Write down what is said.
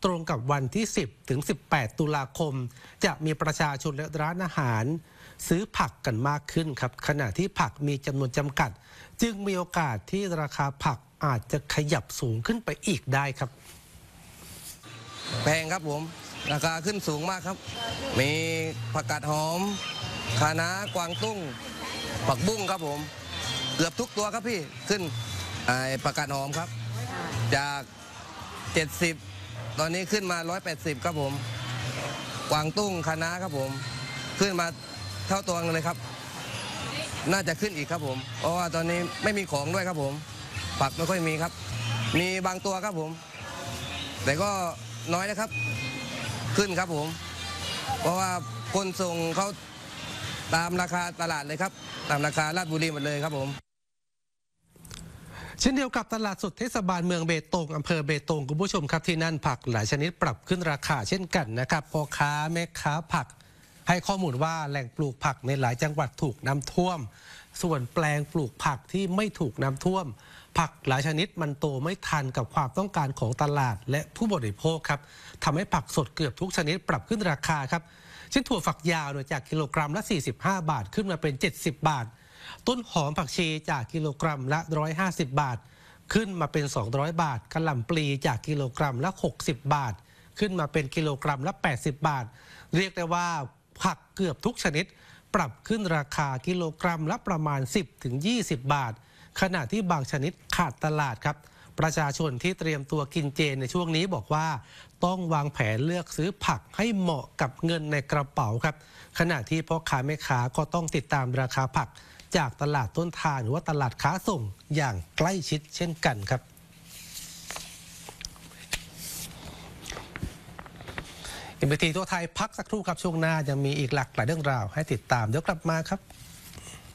ตรงกับวันที่ 10 ถึง 18 ตุลาคมจะมีประชาชนและร้านอาหารซื้อผักกันมากขึ้นครับขณะที่ผักมีจำนวนจำกัดจึงมีโอกาสที่ราคาผักอาจจะขยับสูงขึ้นไปอีกได้ครับแพงครับผมราคาขึ้นสูงมากครับมีผักกาดหอมคะน้ากวางตุ้งผักบุ้งครับผมเกือบทุกตัวครับพี่ขึ้นผักกาดหอมครับจาก70ตอนนี้ขึ้นมา180ครับผมกวางตุ้งคะน้าครับผมขึ้นมาเท่าตัวเลยครับน่าจะขึ้นอีกครับผมเพราะว่าตอนนี้ไม่มีของด้วยครับผมผักไม่ค่อยมีครับมีบางตัวครับผมแต่ก็น้อยนะครับขึ้นครับผมเพราะว่าคนส่งเขาตามราคาตลาดเลยครับตามราคาลาดบุรีหมดเลยครับผมเช่นเดียวกับตลาดสดเทศบาลเมืองเบตงอำเภอเบตงคุณผู้ชมครับที่นั่นผักหลายชนิดปรับขึ้นราคาเช่นกันนะครับพ่อค้าแม่ค้าผักให้ข้อมูลว่าแหล่งปลูกผักในหลายจังหวัดถูกน้ำท่วมส่วนแปลงปลูกผักที่ไม่ถูกน้ำท่วมผักหลายชนิดมันโตไม่ทันกับความต้องการของตลาดและผู้บริโภคครับทำให้ผักสดเกือบทุกชนิดปรับขึ้นราคาครับเช่นถั่วฝักยาวจากกิโลกรัมละ45 บาทขึ้นมาเป็น70 บาทต้นหอมผักชีจากกิโลกรัมละ150 บาทขึ้นมาเป็น200 บาทกะหล่ำปลีจากกิโลกรัมละ60 บาทขึ้นมาเป็นกิโลกรัมละ80 บาทเรียกได้ว่าผักเกือบทุกชนิดปรับขึ้นราคากิโลกรัมละประมาณ 10-20 บาทขณะที่บางชนิดขาดตลาดครับประชาชนที่เตรียมตัวกินเจในช่วงนี้บอกว่าต้องวางแผนเลือกซื้อผักให้เหมาะกับเงินในกระเป๋าครับขณะที่พ่อค้าแม่ค้าก็ต้องติดตามราคาผักจากตลาดต้นทางหรือว่าตลาดค้าส่งอย่างใกล้ชิดเช่นกันครับMBT ทั่วไทยพักสักครู่ครับช่วงหน้ายังมีอีกหลากหลายเรื่องราวให้ติดตามเดี๋ยวกลับมาครับ